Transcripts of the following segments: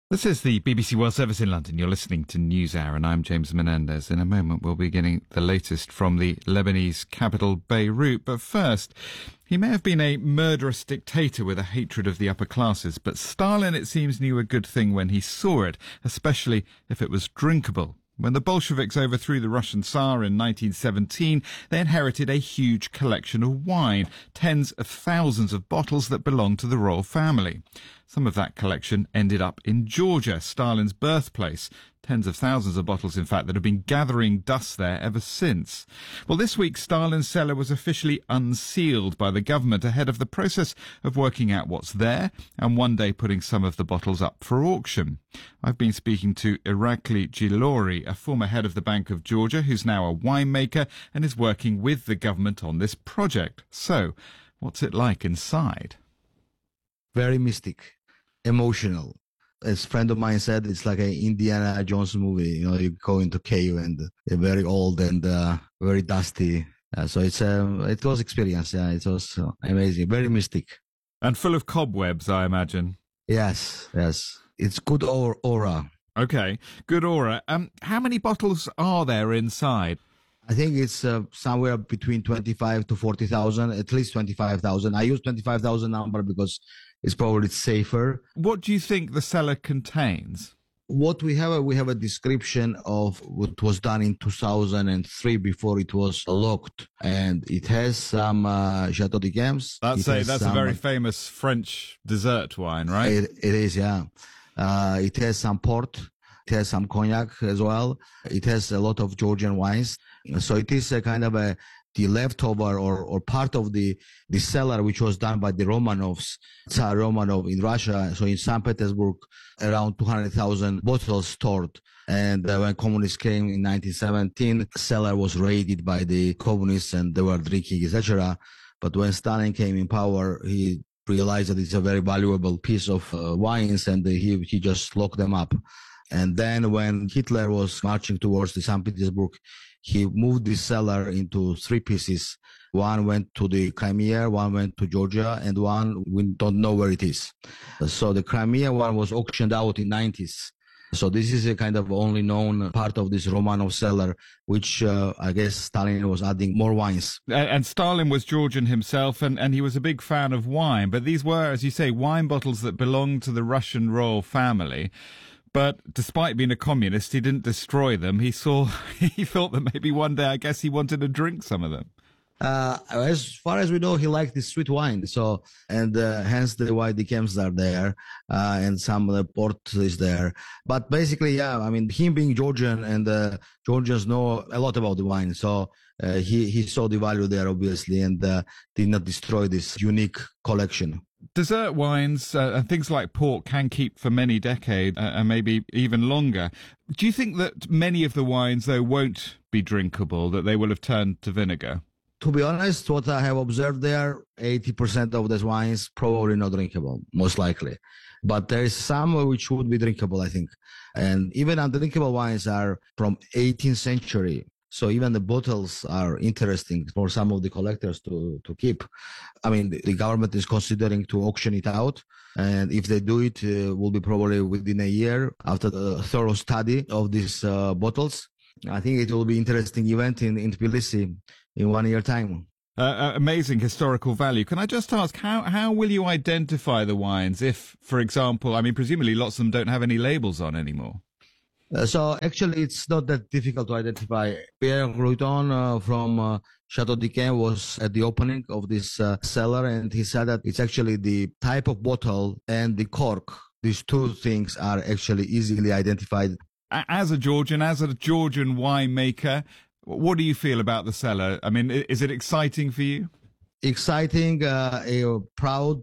This is the BBC World Service in London. You're listening to NewsHour, and I'm James Menendez. In a moment, we'll be getting the latest from the Lebanese capital, Beirut. But first, he may have been a murderous dictator with a hatred of the upper classes, but Stalin, it seems, knew a good thing when he saw it, especially if it was drinkable. When the Bolsheviks overthrew the Russian Tsar in 1917, they inherited a huge collection of wine, tens of thousands of bottles that belonged to the royal family. Some of that collection ended up in Georgia, Stalin's birthplace. Tens of thousands of bottles, in fact, that have been gathering dust there ever since. Well, this week, Stalin's cellar was officially unsealed by the government ahead of the process of working out what's there and one day putting some of the bottles up for auction. I've been speaking to Irakli Gilori, a former head of the Bank of Georgia, who's now a winemaker and is working with the government on this project. So, what's it like inside? Very mystic, emotional. As a friend of mine said, it's like an Indiana Jones movie. You know, you go into cave and very old and very dusty. So it was experience. Yeah, it was amazing, very mystic. And full of cobwebs, I imagine. Yes. It's good aura. Okay, good aura. How many bottles are there inside? I think it's somewhere between 25 to 40,000, at least 25,000. I use 25,000 number because it's probably safer. What do you think the cellar contains? What we have a description of what was done in 2003 before it was locked. And it has some Chateau d'Yquem. That's a very famous French dessert wine, right? It is, yeah. It has some port. It has some cognac as well. It has a lot of Georgian wines. So it is a kind of the leftover or part of the cellar which was done by the Romanovs, Tsar Romanov in Russia. So in St. Petersburg, around 200,000 bottles stored. And when communists came in 1917, cellar was raided by the communists and they were drinking, etc. But when Stalin came in power, he realized that it's a very valuable piece of wines and he just locked them up. And then when Hitler was marching towards the St. Petersburg, he moved the cellar into three pieces. One went to the Crimea, one went to Georgia, and one we don't know where it is. So the Crimea one was auctioned out in 90s. So this is a kind of only known part of this Romanov cellar, which I guess Stalin was adding more wines. And Stalin was Georgian himself, and he was a big fan of wine. But these were, as you say, wine bottles that belonged to the Russian royal family. But despite being a communist, he didn't destroy them. He thought that maybe one day, I guess, he wanted to drink some of them. As far as we know, he liked the sweet wine. So, and hence the white d'Yquem are there, and some of the port is there. But basically, yeah, I mean, him being Georgian and Georgians know a lot about the wine. So he saw the value there, obviously, and did not destroy this unique collection. Dessert wines and things like port can keep for many decades and maybe even longer. Do you think that many of the wines, though, won't be drinkable, that they will have turned to vinegar? To be honest, what I have observed there, 80% of these wines probably not drinkable, most likely. But there is some which would be drinkable, I think. And even undrinkable wines are from 18th century. So even the bottles are interesting for some of the collectors to keep. I mean, the government is considering to auction it out. And if they do it, will be probably within a year after the thorough study of these bottles. I think it will be interesting event in Tbilisi in 1 year time. Amazing historical value. Can I just ask, how will you identify the wines if, for example, I mean, presumably lots of them don't have any labels on anymore? So actually, it's not that difficult to identify. Pierre Routon from Chateau d'Yquem was at the opening of this cellar, and he said that it's actually the type of bottle and the cork. These two things are actually easily identified. As a Georgian winemaker, what do you feel about the cellar? I mean, is it exciting for you? Exciting, proud.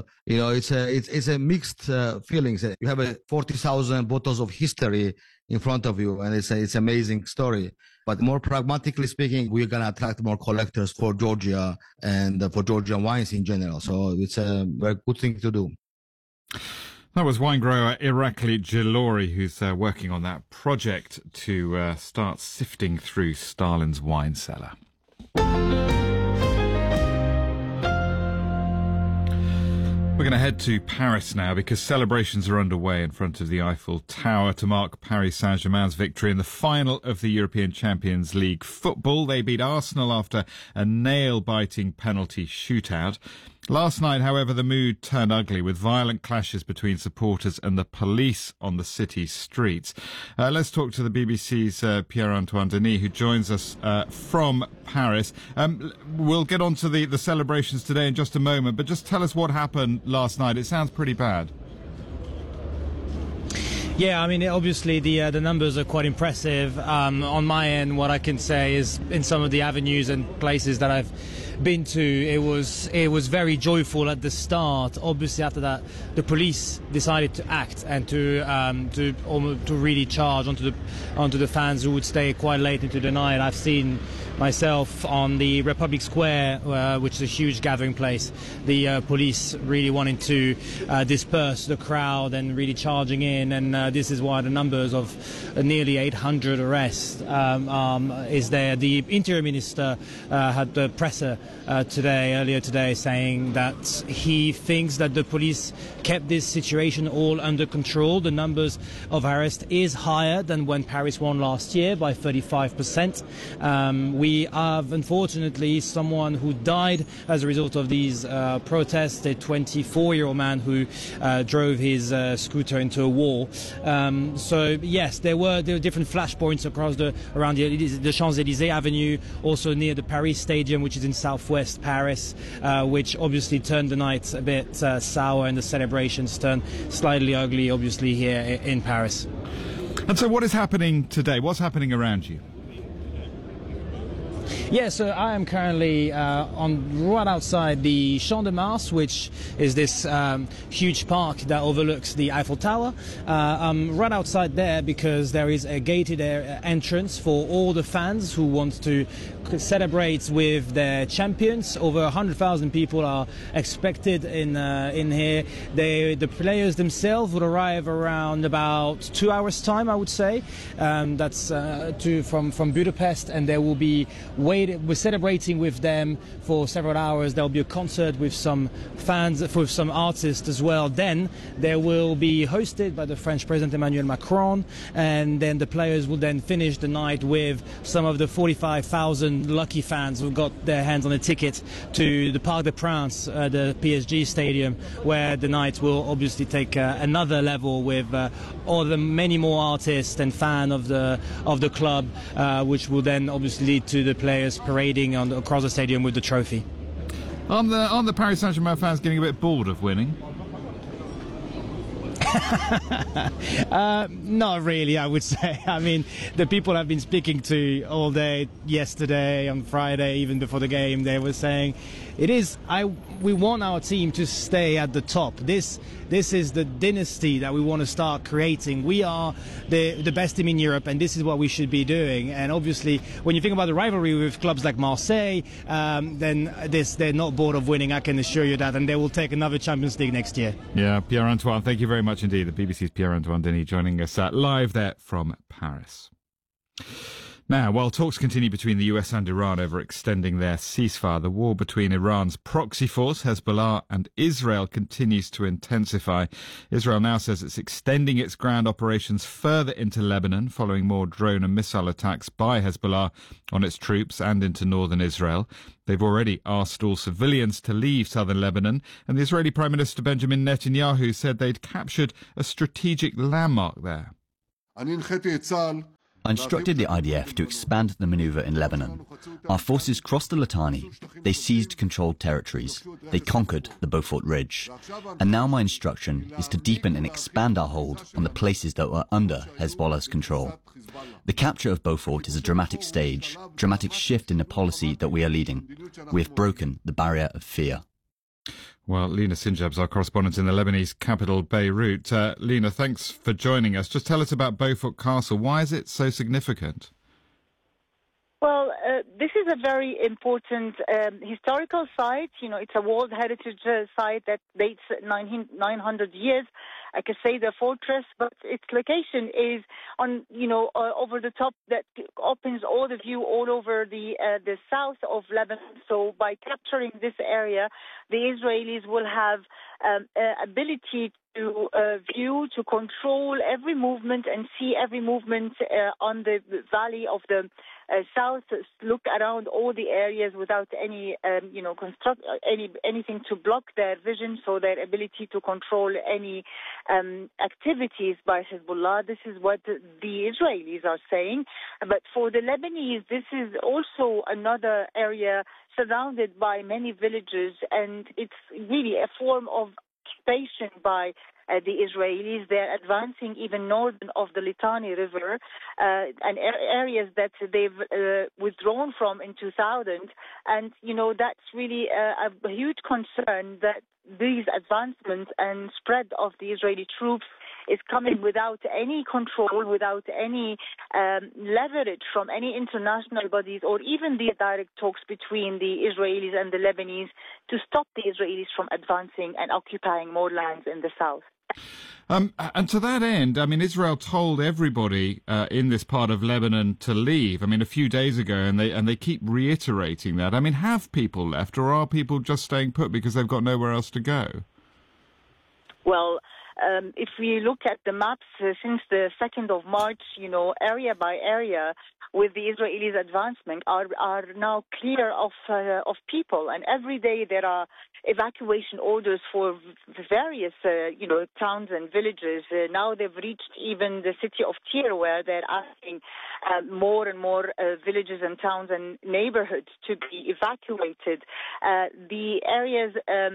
It's a mixed feelings. You have 40,000 bottles of history in front of you, and it's an amazing story. But more pragmatically speaking, we're gonna attract more collectors for Georgia and for Georgian wines in general. So it's a very good thing to do. That was wine grower Irakli Gilori, who's working on that project to start sifting through Stalin's wine cellar. We're We're going to head to Paris now because celebrations are underway in front of the Eiffel Tower to mark Paris Saint-Germain's victory in the final of the European Champions League football. They beat Arsenal after a nail-biting penalty shootout. Last night, however, the mood turned ugly with violent clashes between supporters and the police on the city streets. Let's talk to the BBC's Pierre-Antoine Denis, who joins us from Paris. We'll get on to the celebrations today in just a moment, but just tell us what happened last night. It sounds pretty bad. Yeah, I mean, obviously the numbers are quite impressive. On my end, what I can say is in some of the avenues and places that I've been to, it was very joyful at the start. Obviously, after that, the police decided to act and to really charge onto the fans who would stay quite late into the night. I've seen myself on the Republic Square, which is a huge gathering place, the police really wanting to disperse the crowd and really charging in, and this is why the numbers of nearly 800 arrests is there. The Interior Minister had the presser earlier today, saying that he thinks that the police kept this situation all under control. The numbers of arrests is higher than when Paris won last year by 35%. We have, unfortunately, someone who died as a result of these protests, a 24-year-old man who drove his scooter into a wall. So, yes, there were different flashpoints around the Champs-Élysées Avenue, also near the Paris Stadium, which is in southwest Paris, which obviously turned the night a bit sour, and the celebrations turned slightly ugly, obviously, here in Paris. And so what is happening today? What's happening around you? Yeah, so I am currently right outside the Champ de Mars, which is this huge park that overlooks the Eiffel Tower. I'm right outside there because there is a gated entrance for all the fans who want to celebrate with their champions. Over 100,000 people are expected in here. The players themselves would arrive around about 2 hours' time, I would say. That's from Budapest, and there will be we're celebrating with them for several hours. There'll be a concert with some fans, with some artists as well. Then they will be hosted by the French President Emmanuel Macron, and then the players will then finish the night with some of the 45,000 lucky fans who got their hands on a ticket to the Parc des Princes, the PSG stadium, where the night will obviously take another level with all the many more artists and fans of the club, which will then obviously lead to the players parading across the stadium with the trophy. Aren't the Paris Saint-Germain fans getting a bit bored of winning? Not really, I would say. I mean, the people I've been speaking to all day, yesterday, on Friday, even before the game, they were saying we want our team to stay at the top. This is the dynasty that we want to start creating. We are the best team in Europe, and this is what we should be doing. And obviously, when you think about the rivalry with clubs like Marseille, then they're not bored of winning, I can assure you that, and they will take another Champions League next year. Yeah, Pierre-Antoine, thank you very much indeed. The BBC's Pierre-Antoine Denis joining us live there from Paris. Now, while talks continue between the US and Iran over extending their ceasefire, the war between Iran's proxy force, Hezbollah, and Israel continues to intensify. Israel now says it's extending its ground operations further into Lebanon, following more drone and missile attacks by Hezbollah on its troops and into northern Israel. They've already asked all civilians to leave southern Lebanon, and the Israeli Prime Minister Benjamin Netanyahu said they'd captured a strategic landmark there. I instructed the IDF to expand the maneuver in Lebanon. Our forces crossed the Litani. They seized controlled territories. They conquered the Beaufort Ridge. And now my instruction is to deepen and expand our hold on the places that were under Hezbollah's control. The capture of Beaufort is a dramatic stage, dramatic shift in the policy that we are leading. We have broken the barrier of fear. Well, Lina Sinjab's our correspondent in the Lebanese capital, Beirut. Lina, thanks for joining us. Just tell us about Beaufort Castle. Why is it so significant? Well, this is a very important historical site. You know, it's a World Heritage Site that dates 900 years. Qusayda fortress, but its location is on, over the top that opens all the view all over the south of Lebanon. So by capturing this area, the Israelis will have ability to view, to control every movement and see every movement on the valley of the south, look around all the areas without any, anything to block their vision, so their ability to control any activities by Hezbollah. This is what the Israelis are saying. But for the Lebanese, this is also another area surrounded by many villages, and it's really a form of occupation by the Israelis. They're advancing even northern of the Litani River and areas that they've withdrawn from in 2000. And, that's really a huge concern that these advancements and spread of the Israeli troops is coming without any control, without any leverage from any international bodies or even the direct talks between the Israelis and the Lebanese to stop the Israelis from advancing and occupying more lands in the south. And to that end, Israel told everybody in this part of Lebanon to leave. A few days ago, and they keep reiterating that. Have people left, or are people just staying put because they've got nowhere else to go? Well, if we look at the maps since the 2nd of March, area by area, with the Israelis' advancement, are now clear of people, and every day there are evacuation orders for various, towns and villages. Now they've reached even the city of Tyre, where they're asking more and more villages and towns and neighborhoods to be evacuated. The areas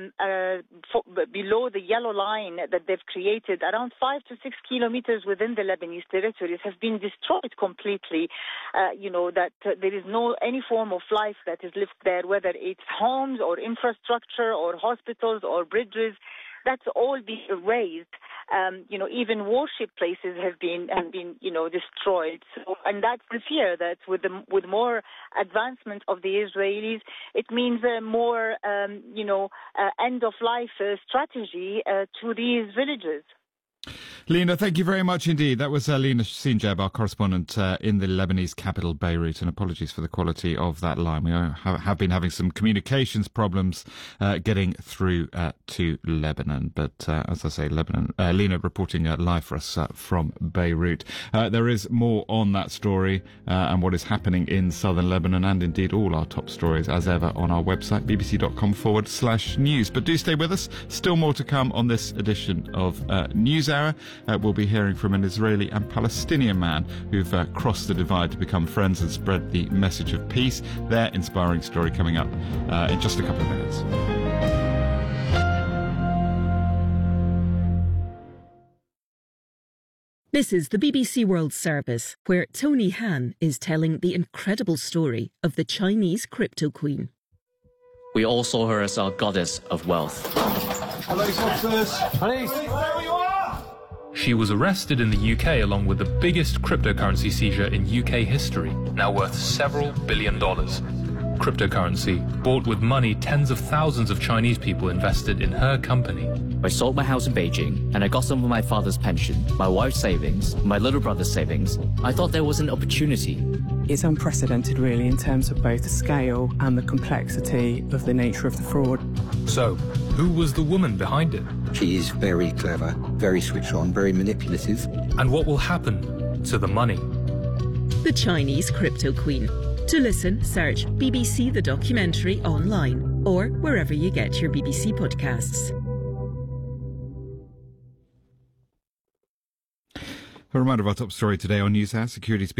below the yellow line that they've created, around 5 to 6 kilometers within the Lebanese territories, have been destroyed completely. That there is any form of life that is lived there, whether it's homes or infrastructure or hospitals or bridges. That's all been erased. Even worship places have been destroyed. So, and that's the fear that with more advancement of the Israelis, it means more end of life strategy to these villages. Lina, thank you very much indeed. That was Lina Sinjab, our correspondent in the Lebanese capital, Beirut, and apologies for the quality of that line. We have been having some communications problems getting through to Lebanon, but as I say, Lina reporting live for us from Beirut. There is more on that story and what is happening in southern Lebanon, and indeed all our top stories as ever on our website, bbc.com/news. But do stay with us. Still more to come on this edition of News Hour. We'll be hearing from an Israeli and Palestinian man who've crossed the divide to become friends and spread the message of peace. Their inspiring story coming up in just a couple of minutes. This is the BBC World Service, where Tony Han is telling the incredible story of the Chinese crypto queen. We all saw her as our goddess of wealth. Police officers! Police! She was arrested in the UK along with the biggest cryptocurrency seizure in UK history, now worth several $1 billion. Cryptocurrency, bought with money tens of thousands of Chinese people invested in her company. I sold my house in Beijing and I got some of my father's pension, my wife's savings, my little brother's savings. I thought there was an opportunity. It's unprecedented really in terms of both the scale and the complexity of the nature of the fraud. So, who was the woman behind it? She is very clever, very switched on, very manipulative. And what will happen to the money? The Chinese crypto queen. To listen, search BBC The Documentary online or wherever you get your BBC podcasts. A reminder of our top story today on News Hour. Security's